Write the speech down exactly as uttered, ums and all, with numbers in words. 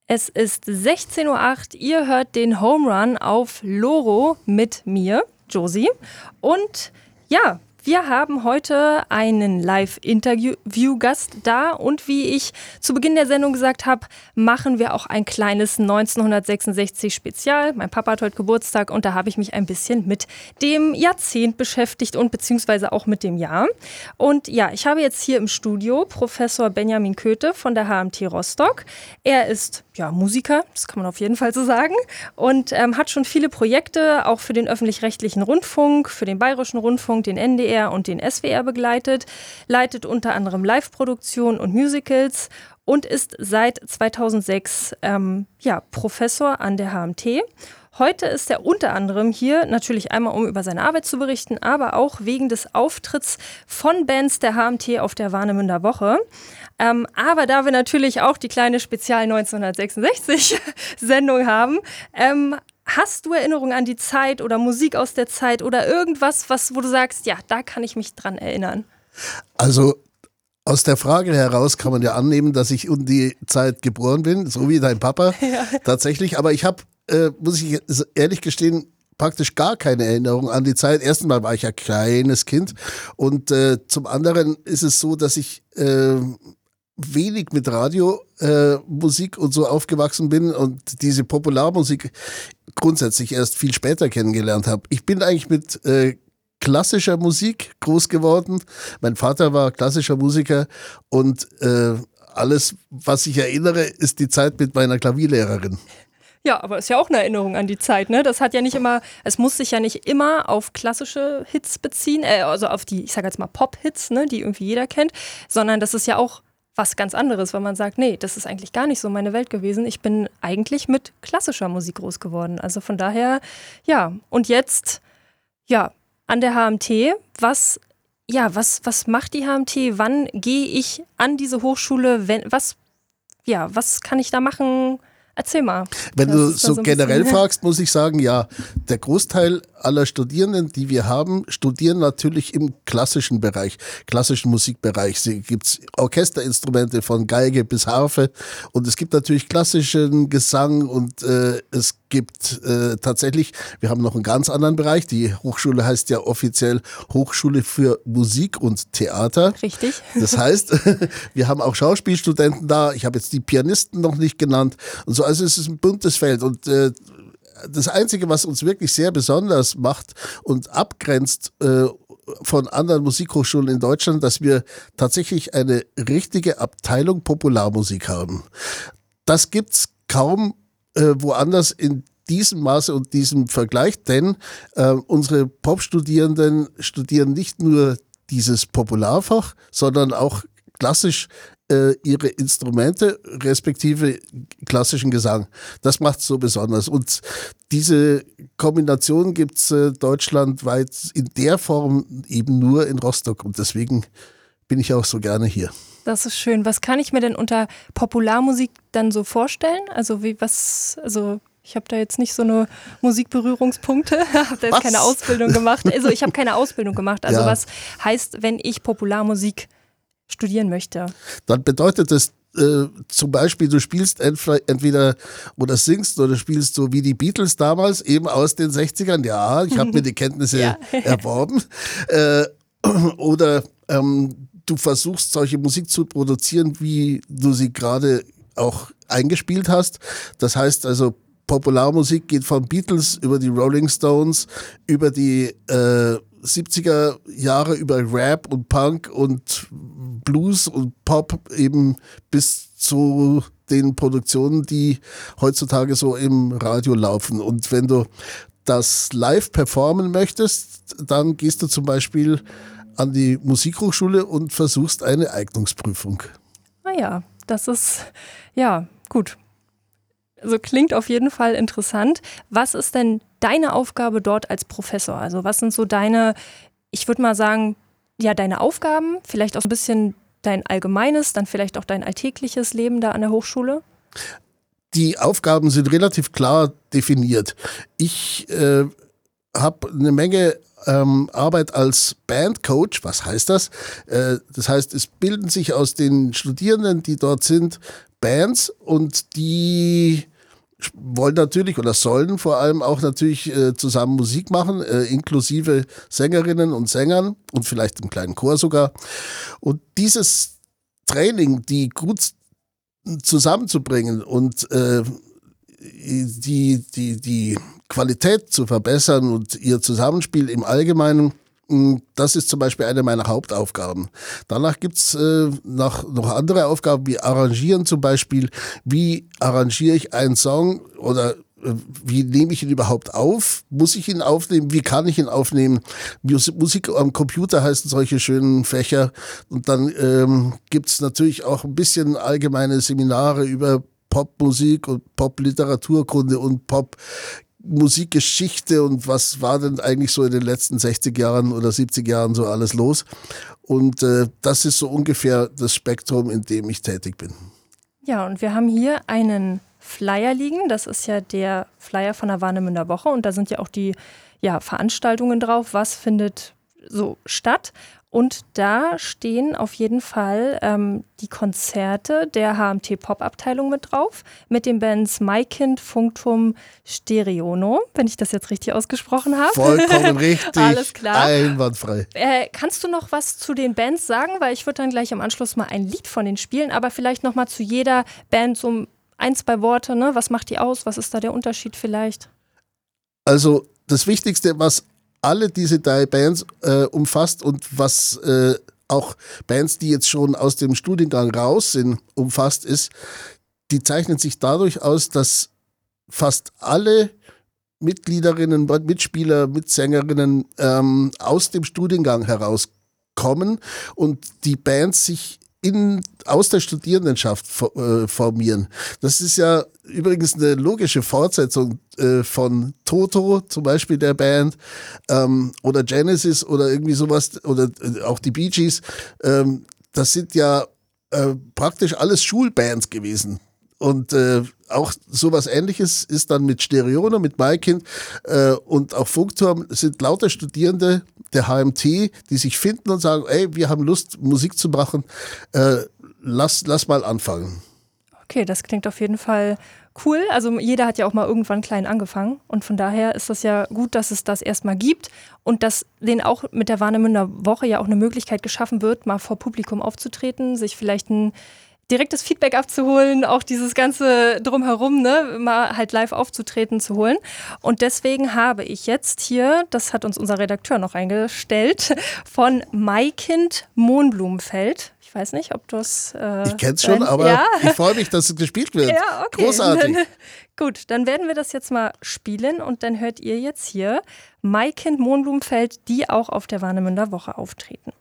Es ist sechzehn Uhr acht, ihr hört den Home Run auf Loro mit mir, Josie. Und ja, wir haben heute einen Live-Interview-Gast da und wie ich zu Beginn der Sendung gesagt habe, machen wir auch ein kleines neunzehnhundertsechsundsechzig-Spezial. Mein Papa hat heute Geburtstag und da habe ich mich ein bisschen mit dem Jahrzehnt beschäftigt und beziehungsweise auch mit dem Jahr. Und ja, ich habe jetzt hier im Studio Professor Benjamin Köthe von der H M T Rostock. Er ist ja Musiker, das kann man auf jeden Fall so sagen, und ähm, hat schon viele Projekte auch für den öffentlich-rechtlichen Rundfunk, für den Bayerischen Rundfunk, den N D R und den S W R begleitet, leitet unter anderem Live-Produktionen und Musicals und ist seit zweitausendsechs ähm, ja, Professor an der H M T. Heute ist er unter anderem hier, natürlich einmal um über seine Arbeit zu berichten, aber auch wegen des Auftritts von Bands der H M T auf der Warnemünder Woche. Ähm, aber da wir natürlich auch die kleine Spezial neunzehnhundertsechsundsechzig-Sendung haben, ähm, hast du Erinnerungen an die Zeit oder Musik aus der Zeit oder irgendwas, was, wo du sagst, ja, da kann ich mich dran erinnern? Also aus der Frage heraus kann man ja annehmen, dass ich um die Zeit geboren bin, so wie dein Papa, ja. Tatsächlich. Aber ich habe, äh, muss ich ehrlich gestehen, praktisch gar keine Erinnerung an die Zeit. Erstens mal war ich ja kleines Kind und äh, zum anderen ist es so, dass ich äh, wenig mit Radiomusik äh, und so aufgewachsen bin und diese Popularmusik grundsätzlich erst viel später kennengelernt habe. Ich bin eigentlich mit äh, klassischer Musik groß geworden. Mein Vater war klassischer Musiker und äh, alles, was ich erinnere, ist die Zeit mit meiner Klavierlehrerin. Ja, aber ist ja auch eine Erinnerung an die Zeit, ne? Das hat ja nicht immer, es muss sich ja nicht immer auf klassische Hits beziehen, äh, also auf die, ich sage jetzt mal Pop-Hits, ne, die irgendwie jeder kennt, sondern das ist ja auch was ganz anderes, wenn man sagt, nee, das ist eigentlich gar nicht so meine Welt gewesen. Ich bin eigentlich mit klassischer Musik groß geworden. Also von daher, ja. Und jetzt, ja, an der H M T, was, ja, was, was macht die H M T? Wann gehe ich an diese Hochschule? Wenn, was, ja, was kann ich da machen? Erzähl mal. Wenn das du so, so generell bisschen, fragst, muss ich sagen, ja, der Großteil aller Studierenden, die wir haben, studieren natürlich im klassischen Bereich, klassischen Musikbereich. Es gibt Orchesterinstrumente von Geige bis Harfe und es gibt natürlich klassischen Gesang und äh, es gibt äh, tatsächlich, wir haben noch einen ganz anderen Bereich, die Hochschule heißt ja offiziell Hochschule für Musik und Theater. Richtig. Das heißt, wir haben auch Schauspielstudenten da, ich habe jetzt die Pianisten noch nicht genannt und so, also es ist ein buntes Feld und äh, das Einzige, was uns wirklich sehr besonders macht und abgrenzt äh, von anderen Musikhochschulen in Deutschland, dass wir tatsächlich eine richtige Abteilung Popularmusik haben. Das gibt's kaum äh, woanders in diesem Maße und diesem Vergleich, denn äh, unsere Popstudierenden studieren nicht nur dieses Popularfach, sondern auch klassisch äh, ihre Instrumente respektive klassischen Gesang. Das macht es so besonders. Und diese Kombination gibt es äh, deutschlandweit in der Form eben nur in Rostock. Und deswegen bin ich auch so gerne hier. Das ist schön. Was kann ich mir denn unter Popularmusik dann so vorstellen? Also wie was, also ich habe da jetzt nicht so eine Musikberührungspunkte, habe da jetzt was? keine Ausbildung gemacht. Also ich habe keine Ausbildung gemacht. Also ja. Was heißt, wenn ich Popularmusik studieren möchte? Dann bedeutet das äh, zum Beispiel, du spielst entweder oder singst oder spielst so wie die Beatles damals, eben aus den sechzigern. Ja, ich habe mir die Kenntnisse ja. erworben. Äh, oder ähm, du versuchst, solche Musik zu produzieren, wie du sie gerade auch eingespielt hast. Das heißt also, Popularmusik geht von Beatles über die Rolling Stones, über die äh, siebziger Jahre, über Rap und Punk und Blues und Pop eben bis zu den Produktionen, die heutzutage so im Radio laufen. Und wenn du das live performen möchtest, dann gehst du zum Beispiel an die Musikhochschule und versuchst eine Eignungsprüfung. Ah ja, das ist, ja, gut. Also klingt auf jeden Fall interessant. Was ist denn deine Aufgabe dort als Professor? Also was sind so deine, ich würde mal sagen, ja, deine Aufgaben, vielleicht auch ein bisschen dein allgemeines, dann vielleicht auch dein alltägliches Leben da an der Hochschule? Die Aufgaben sind relativ klar definiert. Ich äh, habe eine Menge ähm, Arbeit als Bandcoach. Was heißt das? Äh, das heißt, es bilden sich aus den Studierenden, die dort sind, Bands und die wollen natürlich oder sollen vor allem auch natürlich äh, zusammen Musik machen, äh, inklusive Sängerinnen und Sängern und vielleicht im kleinen Chor sogar. Und dieses Training, die gut zusammenzubringen und äh, die, die, die Qualität zu verbessern und ihr Zusammenspiel im Allgemeinen, das ist zum Beispiel eine meiner Hauptaufgaben. Danach gibt's äh, noch, noch andere Aufgaben wie Arrangieren zum Beispiel. Wie arrangiere ich einen Song oder äh, wie nehme ich ihn überhaupt auf? Muss ich ihn aufnehmen? Wie kann ich ihn aufnehmen? Musik, Musik am Computer heißen solche schönen Fächer. Und dann ähm, gibt's natürlich auch ein bisschen allgemeine Seminare über Popmusik und Popliteraturkunde und Pop Musikgeschichte und was war denn eigentlich so in den letzten sechzig Jahren oder siebzig Jahren so alles los. Und äh, das ist so ungefähr das Spektrum, in dem ich tätig bin. Ja, und wir haben hier einen Flyer liegen. Das ist ja der Flyer von der Warnemünder Woche und da sind ja auch die ja, Veranstaltungen drauf. Was findet so statt? Und da stehen auf jeden Fall ähm, die Konzerte der H M T-Pop-Abteilung mit drauf, mit den Bands Maikind, Funkturm, Stereono, wenn ich das jetzt richtig ausgesprochen habe. Vollkommen richtig. Alles klar. Einwandfrei. Äh, kannst du noch was zu den Bands sagen? Weil ich würde dann gleich am Anschluss mal ein Lied von denen spielen, aber vielleicht noch mal zu jeder Band so ein, zwei Worte. Ne? Was macht die aus? Was ist da der Unterschied vielleicht? Also das Wichtigste, was alle diese drei Bands äh, umfasst und was äh, auch Bands, die jetzt schon aus dem Studiengang raus sind, umfasst ist, die zeichnen sich dadurch aus, dass fast alle Mitgliederinnen, Mitspieler, Mitsängerinnen ähm, aus dem Studiengang herauskommen und die Bands sich in, aus der Studierendenschaft äh, formieren. Das ist ja übrigens eine logische Fortsetzung äh, von Toto, zum Beispiel der Band, ähm, oder Genesis oder irgendwie sowas, oder äh, auch die Bee Gees. Ähm, das sind ja äh, praktisch alles Schulbands gewesen. Und äh, auch sowas Ähnliches ist dann mit Stereono, mit Maikind äh, und auch Funkturm sind lauter Studierende der H M T, die sich finden und sagen, ey, wir haben Lust, Musik zu machen, äh, lass, lass mal anfangen. Okay, das klingt auf jeden Fall cool. Also jeder hat ja auch mal irgendwann klein angefangen und von daher ist das ja gut, dass es das erstmal gibt und dass denen auch mit der Warnemünder Woche ja auch eine Möglichkeit geschaffen wird, mal vor Publikum aufzutreten, sich vielleicht ein direktes Feedback abzuholen, auch dieses ganze Drumherum, ne, mal halt live aufzutreten zu holen. Und deswegen habe ich jetzt hier, das hat uns unser Redakteur noch eingestellt, von Maikind Mohnblumenfeld. Ich weiß nicht, ob du es... Äh, ich kenn's schon, aber ja? Ich freue mich, dass es gespielt wird. Ja, okay. Großartig. Dann, gut, dann werden wir das jetzt mal spielen und dann hört ihr jetzt hier Maikind Mohnblumenfeld, die auch auf der Warnemünder Woche auftreten.